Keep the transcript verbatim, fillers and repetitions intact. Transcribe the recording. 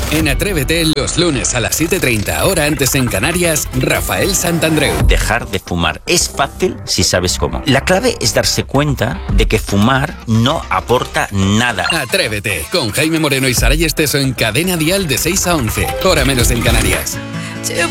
En Atrévete, los lunes a las siete y treinta, hora antes en Canarias, Rafael Santandreu. Dejar de fumar es fácil si sabes cómo. La clave es darse cuenta de que fumar no aporta nada. Atrévete, con Jaime Moreno y Saray Esteso en Cadena Dial de seis a once, hora menos en Canarias.